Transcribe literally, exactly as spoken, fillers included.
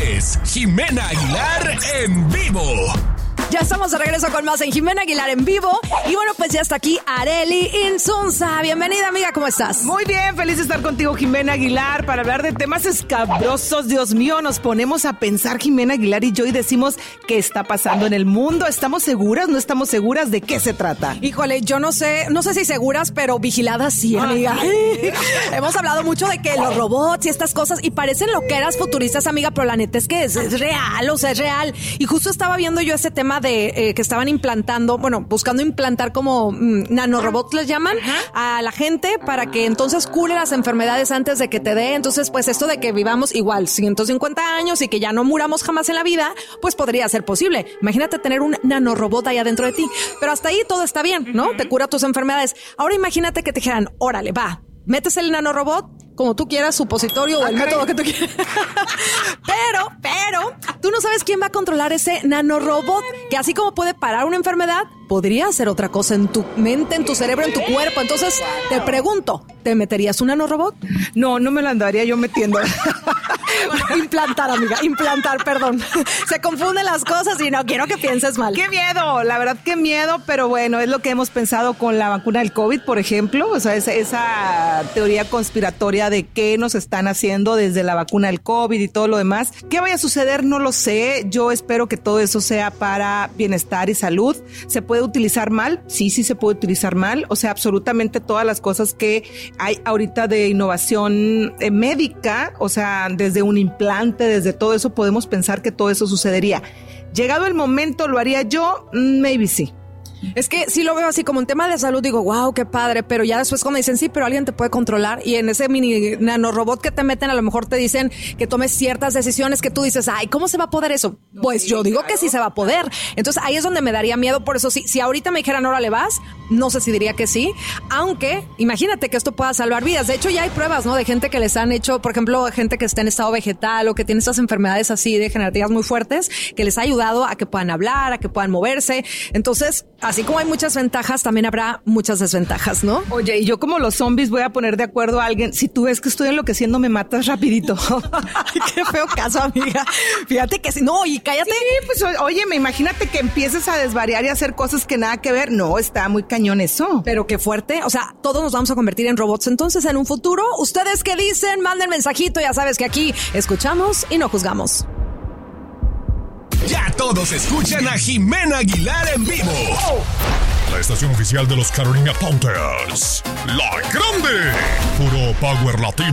es Jimena Aguilar en vivo. Ya estamos de regreso con más en Jimena Aguilar en vivo. Y bueno, pues ya está aquí Arely Insunza. Bienvenida, amiga, ¿cómo estás? Muy bien, feliz de estar contigo, Jimena Aguilar, para hablar de temas escabrosos. Dios mío, nos ponemos a pensar, Jimena Aguilar y yo, y decimos, ¿qué está pasando en el mundo? ¿Estamos seguras? ¿No estamos seguras? ¿De qué se trata? Híjole, yo no sé, no sé si seguras, pero vigiladas sí, amiga. Ay. Hemos hablado mucho de que los robots y estas cosas, y parecen loqueras futuristas, amiga, pero la neta es que es, es real, o sea, es real. Y justo estaba viendo yo ese tema de eh, que estaban implantando, bueno, buscando implantar como mmm, nanorobots les llaman, ajá, a la gente para que entonces cure las enfermedades antes de que te dé. Entonces, pues esto de que vivamos igual ciento cincuenta años y que ya no muramos jamás en la vida, pues podría ser posible. Imagínate tener un nanorobot ahí adentro de ti. Pero hasta ahí todo está bien, ¿no? Uh-huh. Te cura tus enfermedades. Ahora imagínate que te dijeran, órale, va, metes el nanorobot como tú quieras, supositorio o el okay. método que tú quieras. Pero, pero, tú no sabes quién va a controlar ese nanorobot, que así como puede parar una enfermedad, podría hacer otra cosa en tu mente, en tu cerebro, en tu cuerpo. Entonces, te pregunto, ¿te meterías un nanorobot? No, no me lo andaría yo metiendo. Implantar, amiga, implantar, perdón. Se confunden las cosas y no quiero que pienses mal. ¡Qué miedo! La verdad, qué miedo, pero bueno, es lo que hemos pensado con la vacuna del COVID, por ejemplo. O sea, esa, esa teoría conspiratoria de qué nos están haciendo desde la vacuna del COVID y todo lo demás. ¿Qué vaya a suceder? No lo sé. Yo espero que todo eso sea para bienestar y salud. ¿Se puede utilizar mal? Sí, sí se puede utilizar mal. O sea, absolutamente todas las cosas que hay ahorita de innovación eh, médica, o sea, desde un implante, desde todo eso, podemos pensar que todo eso sucedería. Llegado el momento, ¿lo haría yo? Maybe sí. Es que sí lo veo así como un tema de salud, digo, wow, qué padre, pero ya después cuando dicen, sí, pero alguien te puede controlar, y en ese mini nanorobot que te meten a lo mejor te dicen que tomes ciertas decisiones que tú dices, ay, ¿cómo se va a poder eso? Pues yo digo que sí se va a poder. Entonces ahí es donde me daría miedo. Por eso sí, si ahorita me dijeran, ahora le vas, no sé si diría que sí, aunque imagínate que esto pueda salvar vidas. De hecho ya hay pruebas, ¿no? De gente que les han hecho, por ejemplo, gente que está en estado vegetal o que tiene estas enfermedades así degenerativas muy fuertes, que les ha ayudado a que puedan hablar, a que puedan moverse. Entonces, así como hay muchas ventajas, también habrá muchas desventajas, ¿no? Oye, y yo como los zombies voy a poner de acuerdo a alguien. Si tú ves que estoy enloqueciendo, me matas rapidito. Ay, qué feo caso, amiga. Fíjate que si no, y cállate. Sí, pues oye, me imagínate que empieces a desvariar y a hacer cosas que nada que ver. No, está muy cañón eso. Pero qué fuerte. O sea, todos nos vamos a convertir en robots entonces en un futuro. ¿Ustedes qué dicen? Manden mensajito. Ya sabes que aquí escuchamos y no juzgamos. Ya todos escuchan a Jimena Aguilar en vivo. La estación oficial de los Carolina Panthers. La Grande. Puro Power Latino.